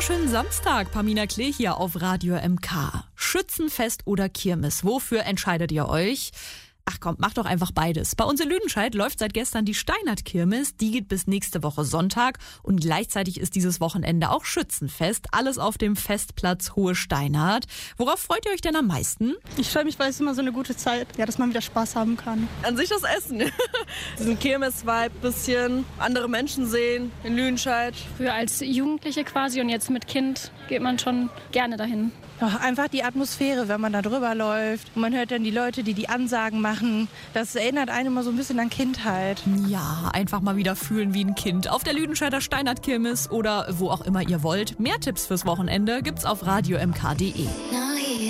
wunderschönen Samstag. Pamina Klee hier auf Radio MK. Schützenfest oder Kirmes? Wofür entscheidet ihr euch? Ach komm, macht doch einfach beides. Bei uns in Lüdenscheid läuft seit gestern die Steinert-Kirmes. Die geht bis nächste Woche Sonntag. Und gleichzeitig ist dieses Wochenende auch Schützenfest. Alles auf dem Festplatz Hohe Steinert. Worauf freut ihr euch denn am meisten? Ich freue mich, weil es immer so eine gute Zeit, ja, dass man wieder Spaß haben kann. An sich das Essen. Diesen Kirmes-Vibe, bisschen andere Menschen sehen in Lüdenscheid. Früher als Jugendliche quasi und jetzt mit Kind geht man schon gerne dahin. Ja, einfach die Atmosphäre, wenn man da drüber läuft. Und man hört dann die Leute, die die Ansagen machen. Das erinnert einen immer so ein bisschen an Kindheit. Ja, einfach mal wieder fühlen wie ein Kind. Auf der Lüdenscheider Steinert-Kirmes oder wo auch immer ihr wollt. Mehr Tipps fürs Wochenende gibt's auf radiomk.de.